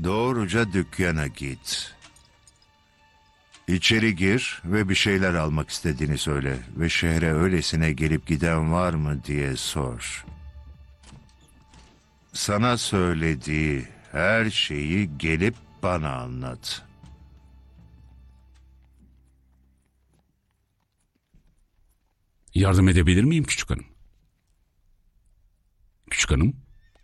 Doğruca dükkana git. İçeri gir ve bir şeyler almak istediğini söyle ve şehre öylesine gelip giden var mı diye sor. Sana söylediği her şeyi gelip bana anlat. Yardım edebilir miyim küçük hanım? Küçük hanım?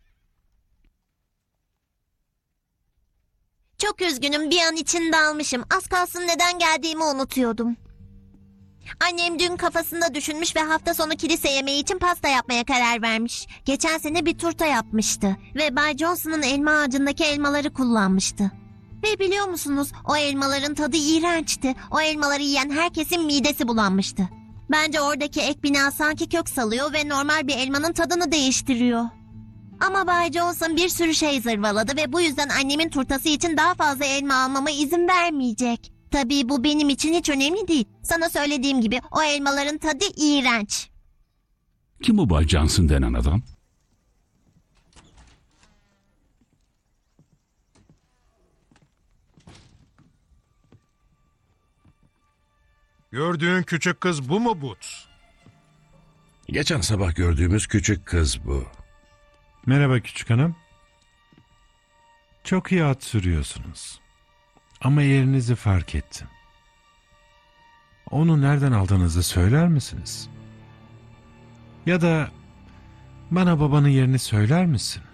Çok üzgünüm, bir an için dalmışım. Az kalsın neden geldiğimi unutuyordum. Annem dün kafasında düşünmüş ve hafta sonu kilise yemeği için pasta yapmaya karar vermiş. Geçen sene bir turta yapmıştı ve Bay Johnson'ın elma ağacındaki elmaları kullanmıştı. Ve biliyor musunuz, o elmaların tadı iğrençti. O elmaları yiyen herkesin midesi bulanmıştı. Bence oradaki ek bina sanki kök salıyor ve normal bir elmanın tadını değiştiriyor. Ama Bay Johnson bir sürü şey zırvaladı ve bu yüzden annemin turtası için daha fazla elma almama izin vermeyecek. Tabii bu benim için hiç önemli değil. Sana söylediğim gibi o elmaların tadı iğrenç. Kim bu Bay Johnson denen adam? Gördüğün küçük kız bu mu Boots? Geçen sabah gördüğümüz küçük kız bu. Merhaba küçük hanım. Çok iyi at sürüyorsunuz. Ama yerinizi fark ettim. Onu nereden aldığınızı söyler misiniz? Ya da bana babanın yerini söyler misin?